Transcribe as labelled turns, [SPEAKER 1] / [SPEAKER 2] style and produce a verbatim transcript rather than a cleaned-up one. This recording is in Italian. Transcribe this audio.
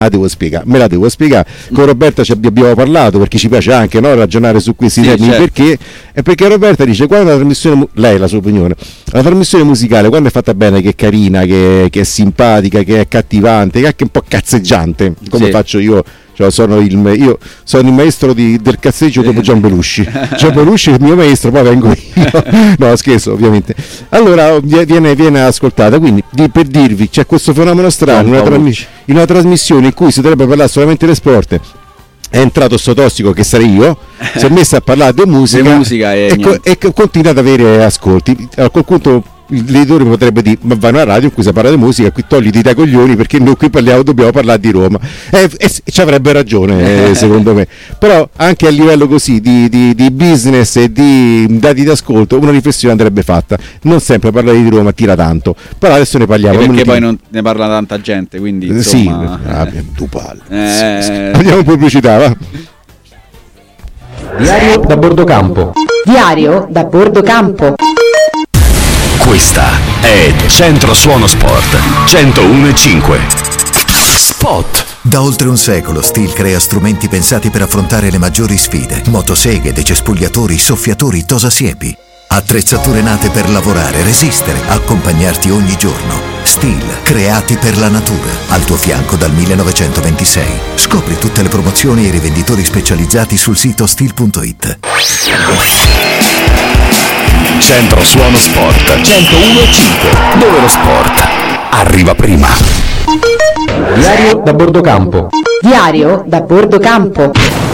[SPEAKER 1] la devo spiegare, me la devo spiegare. Con Roberta ci abbiamo parlato perché ci piace anche, no, ragionare su questi
[SPEAKER 2] sì,
[SPEAKER 1] termini,
[SPEAKER 2] certo.
[SPEAKER 1] perché è perché Roberta dice quando la trasmissione, lei la sua opinione, la trasmissione musicale quando è fatta bene, che è carina, che, che è simpatica, che è accattivante, che è anche un po' cazzeggiante, come
[SPEAKER 2] sì.
[SPEAKER 1] faccio io. Cioè, sono il, io sono il maestro di, del cazzeggio dopo Gian Belushi. Gian Belushi è il mio maestro, poi vengo io. No, scherzo, ovviamente. Allora viene, viene ascoltata. Quindi di, per dirvi, c'è questo fenomeno strano in una, trasmiss- in una trasmissione in cui si dovrebbe parlare solamente di sport. È entrato sto tossico che sarei io, si è messo a parlare di musica,
[SPEAKER 2] di musica e,
[SPEAKER 1] e, co- e continua ad avere ascolti. A quel punto l'editore potrebbe dire ma vai a una radio in cui si parla di musica, qui togliti dai coglioni perché noi qui parliamo, dobbiamo parlare di Roma, e, e, e ci avrebbe ragione eh, secondo me, però anche a livello così di, di, di business e di dati di ascolto una riflessione andrebbe fatta, non sempre parlare di Roma tira tanto, però adesso ne parliamo
[SPEAKER 2] e perché
[SPEAKER 1] non
[SPEAKER 2] poi
[SPEAKER 1] ti...
[SPEAKER 2] non ne parla tanta gente, quindi insomma...
[SPEAKER 1] sì, ah, tu parli.
[SPEAKER 2] Eh...
[SPEAKER 1] Andiamo in pubblicità, va.
[SPEAKER 3] Diario da bordo campo.
[SPEAKER 4] Diario da bordo campo.
[SPEAKER 5] Questa è Centro Suono Sport centouno e cinque. Spot.
[SPEAKER 6] Da oltre un secolo Stihl crea strumenti pensati per affrontare le maggiori sfide. Motoseghe, decespugliatori, soffiatori, tosasiepi. Attrezzature nate per lavorare, resistere, accompagnarti ogni giorno. Stihl, creati per la natura. Al tuo fianco dal millenovecentoventisei. Scopri tutte le promozioni e i rivenditori specializzati sul sito stihl punto it.
[SPEAKER 5] Centro Suono Sport centouno e cinque, dove lo sport arriva prima.
[SPEAKER 3] Diario da bordo campo.
[SPEAKER 4] Diario da bordo campo.